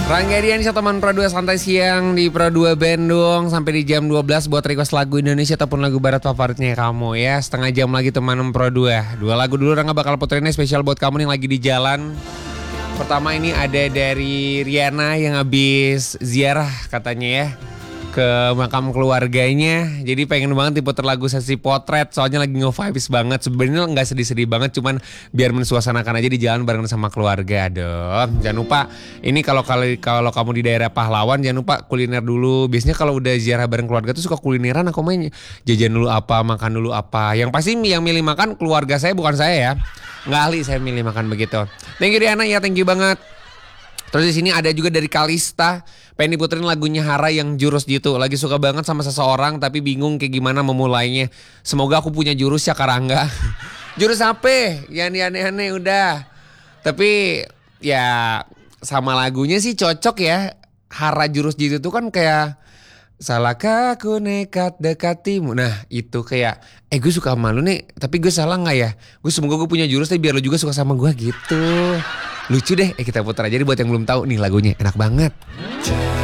Rangga Diansya teman Pro 2 santai siang di Pro 2 Bandung sampai di jam 12 buat request lagu Indonesia ataupun lagu barat favoritnya kamu ya. Setengah jam lagi teman Pro 2. Dua lagu dulu Rangga bakal puterinnya spesial buat kamu nih yang lagi di jalan. Pertama ini ada dari Riana yang habis ziarah katanya ya ke makam keluarganya. Jadi pengen banget diputer lagu sesi potret. Soalnya lagi nge-vibes banget. Sebenarnya nggak sedih-sedih banget, cuman biar mensuasanakan aja di jalan bareng sama keluarga. Aduh, jangan lupa ini kalau kamu di daerah Pahlawan jangan lupa kuliner dulu. Biasanya kalau udah ziarah bareng keluarga tuh suka kulineran. Aku main jajan dulu apa, makan dulu apa. Yang pasti yang milih makan keluarga saya, bukan saya ya. Nggak ahli saya milih makan begitu. Thank you Riana ya, thank you banget. Terus di sini ada juga dari Kalista, pengen diputerin lagunya Hara yang jurus gitu. Lagi suka banget sama seseorang tapi bingung kayak gimana memulainya. Semoga aku punya jurus ya Karangga. Jurus apa? Yang aneh-aneh udah. Tapi ya sama lagunya sih cocok ya. Hara jurus gitu tuh kan kayak salahkah aku nekat dekatimu. Nah itu kayak gue suka sama lu nih, tapi gue salah gak ya? Semoga gue punya jurus tapi biar lu juga suka sama gue gitu. Lucu deh, kita putar aja buat yang belum tahu nih lagunya, enak banget.